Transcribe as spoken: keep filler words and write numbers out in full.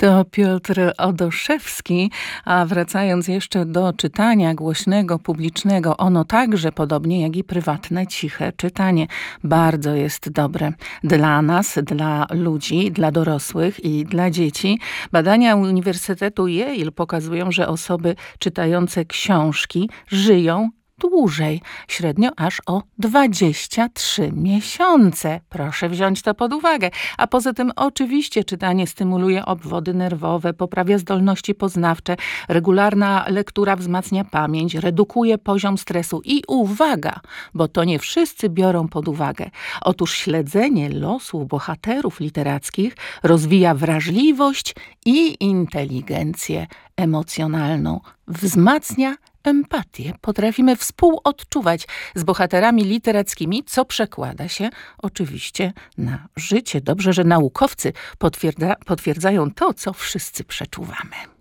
To Piotr Odoszewski, a wracając jeszcze do czytania głośnego, publicznego, ono także, podobnie jak i prywatne, ciche czytanie, bardzo jest dobre dla nas, dla ludzi, dla dorosłych i dla dzieci. Badania Uniwersytetu Yale pokazują, że osoby czytające książki żyją dłużej, średnio aż o dwadzieścia trzy miesiące. Proszę wziąć to pod uwagę. A poza tym oczywiście czytanie stymuluje obwody nerwowe, poprawia zdolności poznawcze, regularna lektura wzmacnia pamięć, redukuje poziom stresu i uwaga, bo to nie wszyscy biorą pod uwagę. Otóż śledzenie losu bohaterów literackich rozwija wrażliwość i inteligencję emocjonalną, wzmacnia empatię. Potrafimy współodczuwać z bohaterami literackimi, co przekłada się oczywiście na życie. Dobrze, że naukowcy potwierdza, potwierdzają to, co wszyscy przeczuwamy.